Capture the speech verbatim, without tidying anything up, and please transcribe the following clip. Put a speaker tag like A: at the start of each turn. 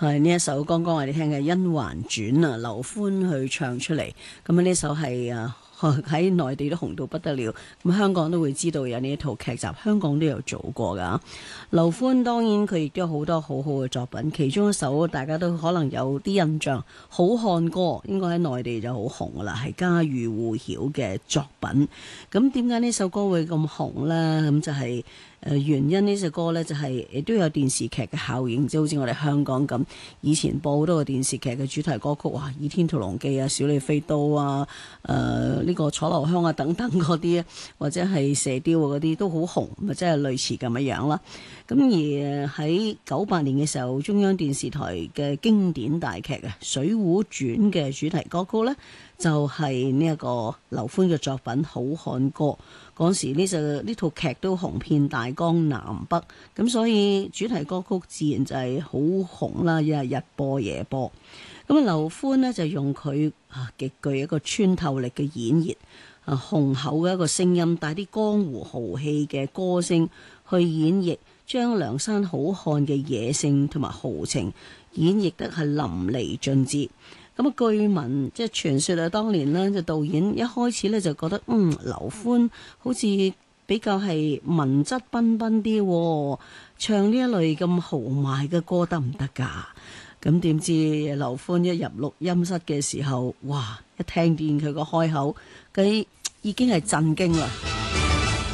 A: 係呢一首剛剛我哋聽嘅《甄嬛傳》啊，劉歡去唱出嚟。咁啊呢首係啊喺內地都紅到不得了，咁香港都會知道有呢一套劇集，香港都有做過噶。劉歡當然佢亦都有好多好好嘅作品，其中一首大家都可能有啲印象，《好漢歌》應該喺內地就好紅噶啦，係家喻戶曉嘅作品。咁點解呢首歌會咁紅呢？咁就係、是。誒原因呢隻歌呢，就係亦都有電視劇嘅效應，即係好似我哋香港咁，以前播好多個電視劇嘅主題歌曲，哇，《倚天屠龍記》啊，《小李飛刀》啊，誒、呃、呢、這個《楚留香》啊等等嗰啲，或者係《射雕》啊嗰啲都好紅，咪即係類似咁嘅樣啦。咁而喺九八年嘅時候，中央電視台嘅經典大劇啊《水滸傳》嘅主題歌曲呢，就係呢一個劉歡嘅作品《好漢歌》。嗰時呢就呢套劇都紅遍大江南北，咁所以主題歌曲自然就係好紅啦，日日播夜播。咁啊，劉歡呢就用佢啊極具一個穿透力嘅演繹，啊雄厚嘅一個聲音，帶啲江湖豪氣嘅歌聲去演繹，將梁山好漢嘅野性同埋豪情演繹得係淋漓盡致。咁啊，據聞即係傳說啊，當年呢，就導演一開始咧就覺得，嗯，劉歡好似比較係文質彬彬啲，唱呢一類咁豪邁嘅歌得唔得㗎？咁點知劉歡一入錄音室嘅時候，哇！一聽見佢個開口，佢已經係震驚啦。